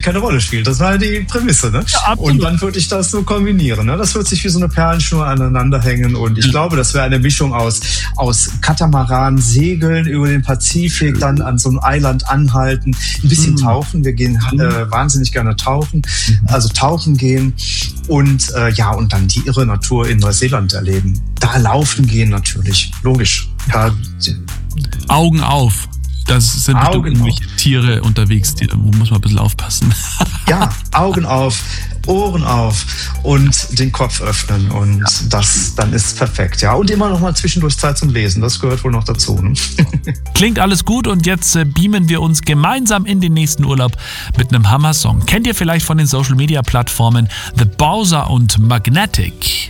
keine Rolle spielt. Das war ja die Prämisse, ne? Ja, absolut. Und dann würde ich das so kombinieren, ne? Das wird sich wie so eine Perlenschnur aneinander hängen und ich glaube, das wäre eine Mischung aus Katamaran, Segeln über den Pazifik, dann an so einem Eiland anhalten, ein bisschen tauchen. Wir gehen wahnsinnig gerne tauchen, also tauchen gehen und und dann die irre Natur in Neuseeland erleben. Da laufen gehen natürlich, logisch. Ja, Augen auf. Das sind irgendwelche Tiere unterwegs, wo muss man ein bisschen aufpassen. Ja, Augen auf, Ohren auf und den Kopf öffnen und dann ist es perfekt. Ja, und immer noch mal zwischendurch Zeit zum Lesen, das gehört wohl noch dazu. Ne? Klingt alles gut und jetzt beamen wir uns gemeinsam in den nächsten Urlaub mit einem Hammer-Song. Kennt ihr vielleicht von den Social-Media-Plattformen The Bowser und Magnetic?